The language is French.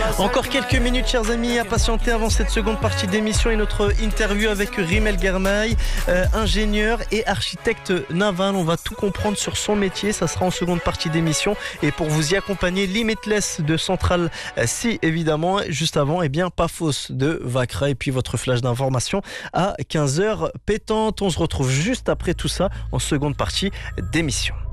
Encore quelques minutes, chers amis, à patienter avant cette seconde partie d'émission et notre interview avec Rimel Germaï, ingénieur et architecte naval. On va tout comprendre sur son métier. Ça sera en seconde partie d'émission. Et pour vous y accompagner, Limitless de Centrale, si évidemment, juste avant, Pas Fausse de Vacra. Et puis votre flash d'information à 15h pétante. On se retrouve juste après tout ça en seconde partie d'émission.